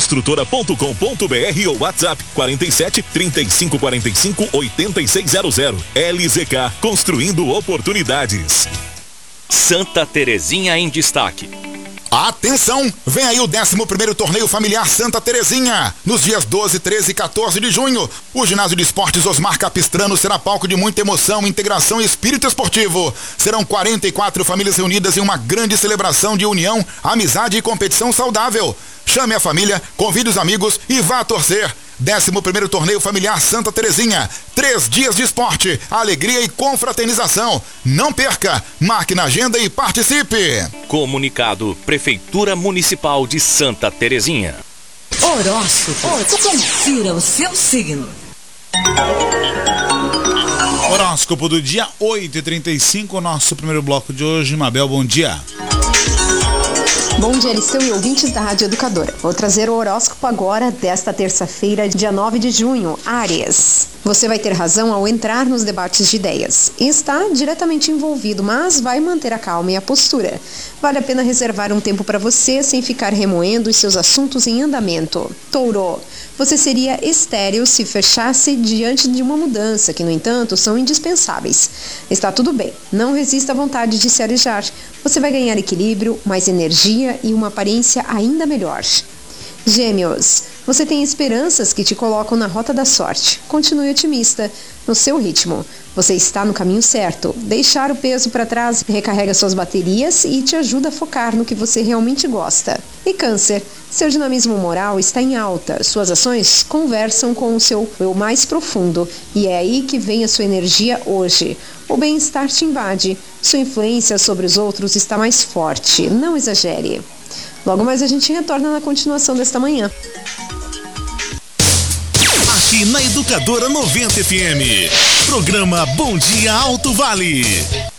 LZKconstrutora.com.br ou WhatsApp 47 35 45 8600. LZK, construindo oportunidades. Santa Terezinha em destaque. Atenção! Vem aí o 11º Torneio Familiar Santa Terezinha. Nos dias 12, 13 e 14 de junho, o Ginásio de Esportes Osmar Capistrano será palco de muita emoção, integração e espírito esportivo. Serão 44 famílias reunidas em uma grande celebração de união, amizade e competição saudável. Chame a família, convide os amigos e vá torcer. 11º Torneio Familiar Santa Terezinha. 3 dias de esporte, alegria e confraternização. Não perca, marque na agenda e participe. Comunicado Prefeitura Municipal de Santa Terezinha. Horóscopo. Confira o seu signo. Horóscopo do dia 8h35, nosso primeiro bloco de hoje. Mabel, bom dia. Bom dia, Liceu e ouvintes da Rádio Educadora. Vou trazer o horóscopo agora desta terça-feira, dia 9 de junho, Áries. Você vai ter razão ao entrar nos debates de ideias. Está diretamente envolvido, mas vai manter a calma e a postura. Vale a pena reservar um tempo para você sem ficar remoendo os seus assuntos em andamento. Touro. Você seria estéril se fechasse diante de uma mudança, que, no entanto, são indispensáveis. Está tudo bem, não resista à vontade de se arejar. Você vai ganhar equilíbrio, mais energia e uma aparência ainda melhor. Gêmeos. Você tem esperanças que te colocam na rota da sorte. Continue otimista, no seu ritmo. Você está no caminho certo. Deixar o peso para trás recarrega suas baterias e te ajuda a focar no que você realmente gosta. E Câncer. Seu dinamismo moral está em alta. Suas ações conversam com o seu eu mais profundo. E é aí que vem a sua energia hoje. O bem-estar te invade. Sua influência sobre os outros está mais forte. Não exagere. Logo mais a gente retorna na continuação desta manhã. Aqui na Educadora 90 FM. Programa Bom Dia Alto Vale.